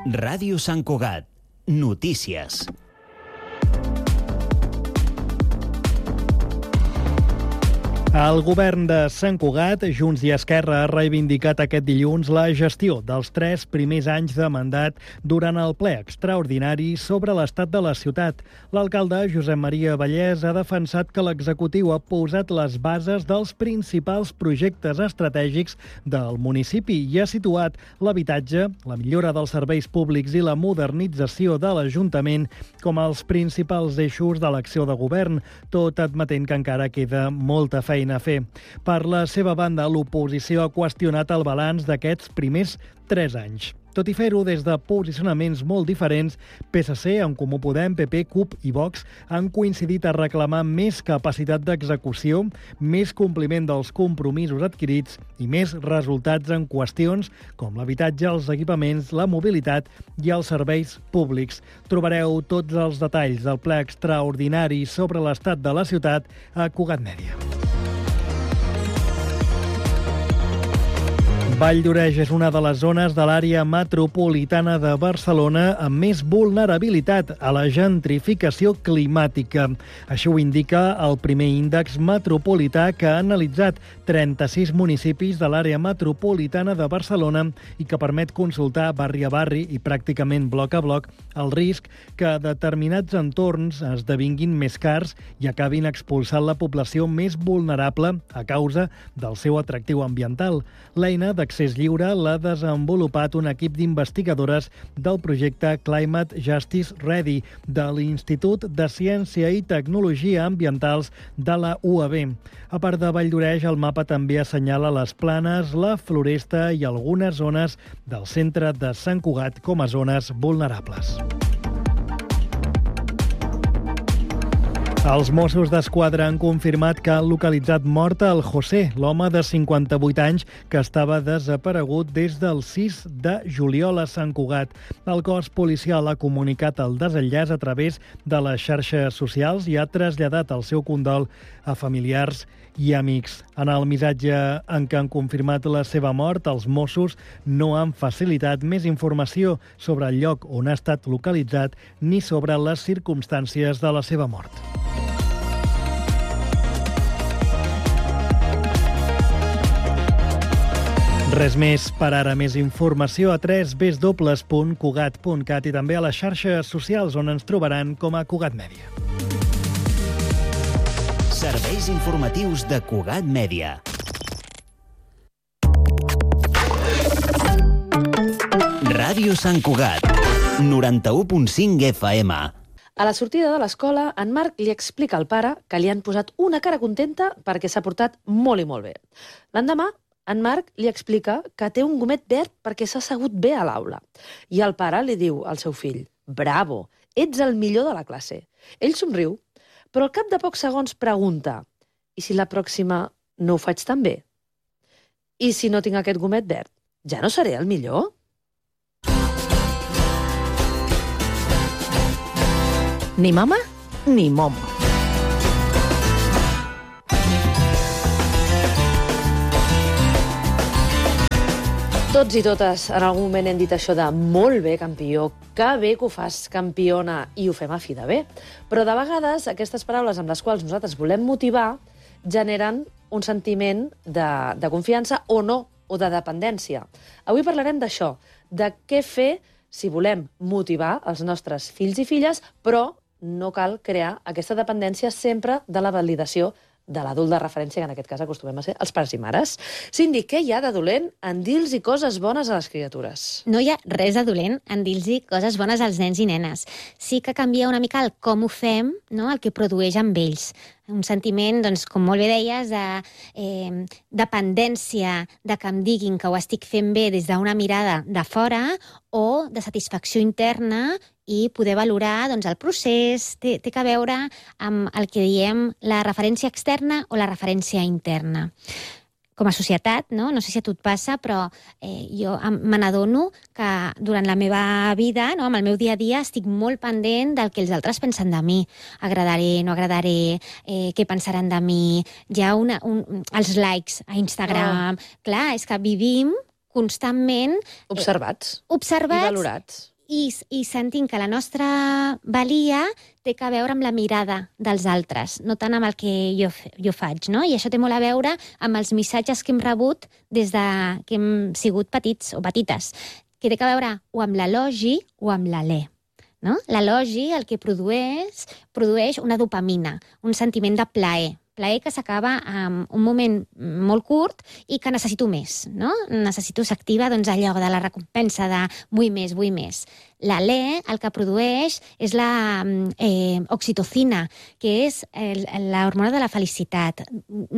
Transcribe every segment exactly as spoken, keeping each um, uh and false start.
Ràdio Sant Cugat. Notícies. El govern de Sant Cugat, Junts i Esquerra, ha reivindicat aquest dilluns la gestió dels tres primers anys de mandat durant el ple extraordinari sobre l'estat de la ciutat. L'alcalde, Josep Maria Vallès, ha defensat que l'executiu ha posat les bases dels principals projectes estratègics del municipi i ha situat l'habitatge, la millora dels serveis públics i la modernització de l'Ajuntament com els principals eixos de l'acció de govern, tot admetent que encara queda molta feina a fer. Per la seva banda, l'oposició ha qüestionat el balanç d'aquests primers tres anys. Tot i fer-ho des de posicionaments molt diferents, P S C, En Comú Podem, P P, CUP i Vox han coincidit a reclamar més capacitat d'execució, més compliment dels compromisos adquirits i més resultats en qüestions com l'habitatge, els equipaments, la mobilitat i els serveis públics. Trobareu tots els detalls del ple extraordinari sobre l'estat de la ciutat a Cugat Mèdia. Valldoreix és una de les zones de l'àrea metropolitana de Barcelona amb més vulnerabilitat a la gentrificació climàtica. Això ho indica el primer índex metropolità que ha analitzat trenta-sis municipis de l'àrea metropolitana de Barcelona i que permet consultar barri a barri i pràcticament bloc a bloc el risc que determinats entorns esdevinguin més cars i acabin expulsant la població més vulnerable a causa del seu atractiu ambiental. L'eina d'accés lliure l'ha desenvolupat un equip d'investigadores del projecte Climate Justice Ready de l'Institut de Ciència i Tecnologia Ambientals de la U A B. A part de Valldoreix, el mapa també assenyala les planes, la floresta i algunes zones del centre de Sant Cugat com a zones vulnerables. Els Mossos d'Esquadra han confirmat que han localitzat mort el José, l'home de cinquanta-vuit anys que estava desaparegut des del sis de juliol a Sant Cugat. El cos policial ha comunicat el desenllaç a través de les xarxes socials i ha traslladat el seu condol a familiars i amics. En el missatge en què han confirmat la seva mort, els Mossos no han facilitat més informació sobre el lloc on ha estat localitzat ni sobre les circumstàncies de la seva mort. Res més per ara. Més informació a w w w punt cugat punt cat i també a les xarxes socials on ens trobaran com a Cugat Mèdia. Serveis informatius de Cugat Mèdia. Ràdio Sant Cugat, noranta-u punt cinc F M. A la sortida de l'escola, en Marc li explica al pare que li han posat una cara contenta perquè s'ha portat molt i molt bé. L'endemà, en Marc li explica que té un gomet verd perquè s'ha assegut bé a l'aula. I el pare li diu al seu fill: «Bravo, ets el millor de la classe». Ell somriu, però al cap de pocs segons pregunta: «I si la pròxima no ho faig tan bé? I si no tinc aquest gomet verd, ja no seré el millor?» Ni mama, ni mom. Tots i totes en algun moment hem dit això de «molt bé, campió», «que bé que ho fas, campiona», i ho fem a fi de bé. Però de vegades aquestes paraules amb les quals nosaltres volem motivar generen un sentiment de, de confiança o no, o de dependència. Avui parlarem d'això, de què fer si volem motivar els nostres fills i filles, però no cal crear aquesta dependència sempre de la validació de l'adult de referència, que en aquest cas acostumem a ser els pares i mares. Cindy, què hi ha de dolent en dir-los coses bones a les criatures? No hi ha res de dolent en dir-los coses bones als nens i nenes. Sí que canvia una mica el com ho fem, no? El que produeix amb ells. Un sentiment, doncs, com molt bé deies, de eh, dependència, de que em diguin que ho estic fent bé des d'una mirada de fora, o de satisfacció interna i poder valorar doncs, el procés. Té, té a veure amb el que diem la referència externa o la referència interna. Com a societat, no? No sé si a tu et passa, però eh, jo me n'adono que durant la meva vida, no, amb el meu dia a dia, estic molt pendent del que els altres pensen de mi. Agradaré, no agradaré, eh, què pensaran de mi. Hi ha una, un, els likes a Instagram. Oh. Clar, és que vivim constantment... Observats. Eh, observats. I valorats. i, i sentim que la nostra valia té que veure amb la mirada dels altres, no tant amb el que jo, jo faig, no? I això té molt a veure amb els missatges que hem rebut des de que hem sigut petits o petites, que té que veure o amb l'elogi o amb l'alè. No? L'elogi el que produeix, produeix una dopamina, un sentiment de plaer, plaer que s'acaba en un moment molt curt i que necessito més, no? Necessito, s'activa doncs, allò de la recompensa de vull més, vull més. L'alè el que produeix és la eh, oxitocina, que és l'hormona de la felicitat.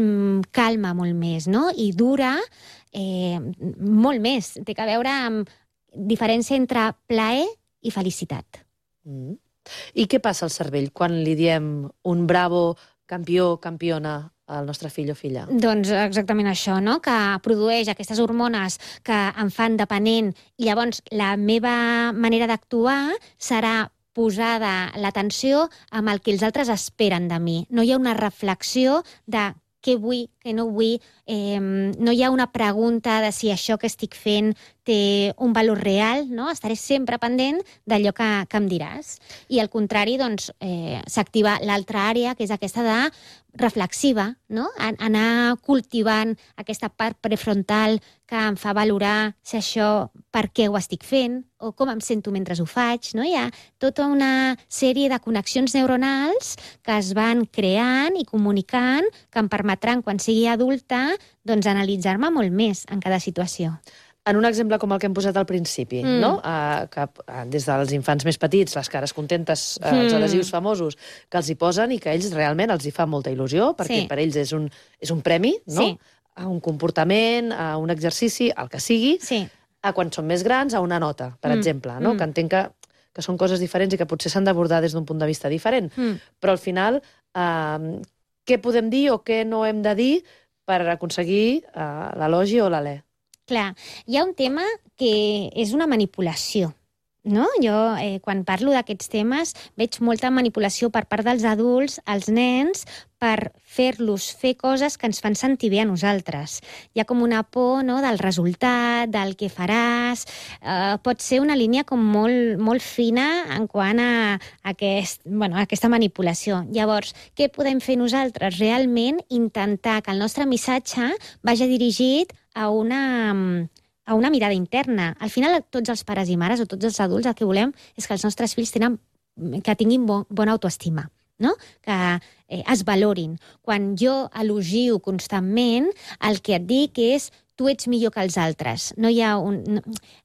Calma molt més, no? I dura eh, molt més. Té que veure amb diferència entre plaer i felicitat. Mm. I què passa al cervell quan li diem un bravo, campió, campiona al nostre fill o filla? Doncs exactament això, no? Que produeix aquestes hormones que em fan dependent i llavors la meva manera d'actuar serà posada l'atenció amb el que els altres esperen de mi. No hi ha una reflexió de què vull, què no vull, eh, no hi ha una pregunta de si això que estic fent té un valor real, no? Estaré sempre pendent d'allò que, que em diràs. I al contrari, doncs, eh, s'activa l'altra àrea, que és aquesta de reflexiva, no? Anar cultivant aquesta part prefrontal que em fa valorar si això, per què ho estic fent, o com em sento mentre ho faig, no? Hi ha tota una sèrie de connexions neuronals que es van creant i comunicant que em permetran, quan sigui adulta, doncs analitzar-me molt més en cada situació. En un exemple com el que hem posat al principi, mm. no? Uh, que uh, des dels infants més petits, les cares contentes, uh, mm. els adhesius famosos, que els hi posen i que a ells realment els hi fa molta il·lusió, perquè sí. per ells és un, és un premi, no? Sí. A un comportament, a un exercici, el que sigui, sí. a quan són més grans, a una nota, per mm. exemple, no? Mm. que entenc que, que són coses diferents i que potser s'han d'abordar des d'un punt de vista diferent. Mm. Però al final, uh, què podem dir o què no hem de dir per aconseguir uh, l'elogi o l'alè? Clar, hi ha un tema que és una manipulació, no? Jo, eh, quan parlo d'aquests temes, veig molta manipulació per part dels adults, als nens, per fer-los fer coses que ens fan sentir bé a nosaltres. Hi ha com una por, no?, del resultat, del que faràs. Eh, pot ser una línia com molt, molt fina en quant a, aquest, bueno, a aquesta manipulació. Llavors, què podem fer nosaltres? Realment intentar que el nostre missatge vagi dirigit a una, a una mirada interna. Al final, tots els pares i mares o tots els adults el que volem és que els nostres fills tenen, que tinguin bon, bona autoestima, no? Que eh, es valorin. Quan jo elogio constantment, el que et dic és tu ets millor que els altres. No hi ha, un, no,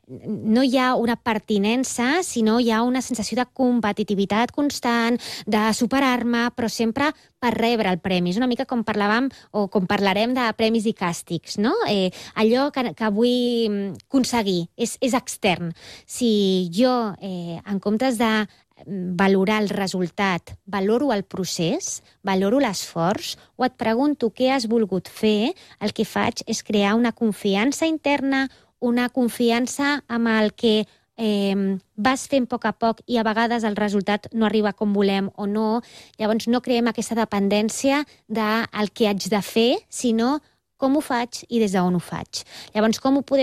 no hi ha una pertinença, sinó hi ha una sensació de competitivitat constant, de superar-me, però sempre per rebre el premi. És una mica com parlàvem o com parlarem de premis i càstigs, no? Eh, allò que, que vull aconseguir és, és extern. Si jo, eh, en comptes de valorar el resultat, valoro el procés, valoro l'esforç, o et pregunto què has volgut fer, el que faig és crear una confiança interna, una confiança amb el que eh, vas fent a poc a poc i a vegades el resultat no arriba com volem o no. Llavors no creem aquesta dependència del que haig de fer, sinó com ho faig i des d'on ho faig. Llavors, com ho podem